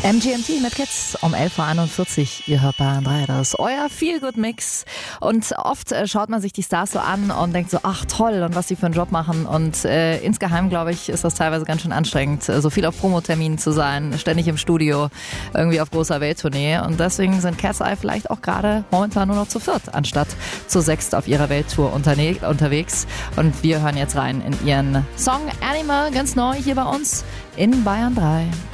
MGMT mit Kids um 11.41 Uhr. Ihr hört Bayern 3, das ist euer Feel-Good-Mix. Und oft schaut man sich die Stars so an und denkt so, ach toll, und was sie für einen Job machen. Und insgeheim, glaube ich, ist das teilweise ganz schön anstrengend, so viel auf Promoterminen zu sein, ständig im Studio, irgendwie auf großer Welttournee. Und deswegen sind Cat's Eye vielleicht auch gerade momentan nur noch zu viert, anstatt zu sechst auf ihrer Welttour unterwegs. Und wir hören jetzt rein in ihren Song Animal, ganz neu hier bei uns in Bayern 3.